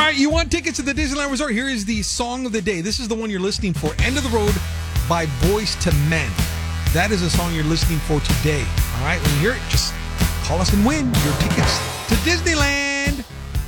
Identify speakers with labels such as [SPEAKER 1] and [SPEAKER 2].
[SPEAKER 1] right, you want tickets to the Disneyland Resort? Here is the song of the day. This is the one you're listening for. End of the Road by Boys to Men. That is the song you're listening for today. All right, when you hear it, just call us and win your tickets to Disneyland.